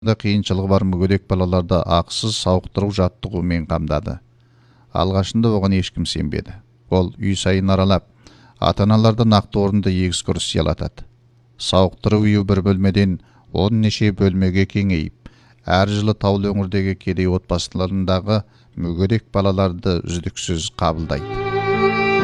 Кыйынчылыгы бар мүгедек балаларды акысыз сауықтыруу жаттыгуумен камдады. Алгашында оған ешкім сенбеді. Ол үй сайын аралап, ата-аналардан нақты орынды егіз курсиялатат. Сауықтыруу үйі бір бөлмеден 10 неше бөлмеге кеңейіп, әр жылы таулы өңірдегі кедей отбасыларындағы мүгедек балаларды үздіксіз қабылдайды.